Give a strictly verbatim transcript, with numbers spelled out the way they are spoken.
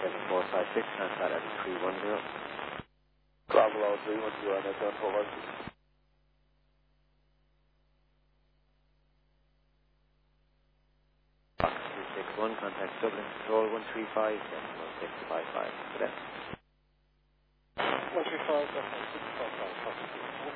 seven four five six, transfer at three one zero. Bravo three one zero, net seven four five six. Box two six one, contact Dublin Control one three five seven one six five five. Good day. one three five seven one six five five.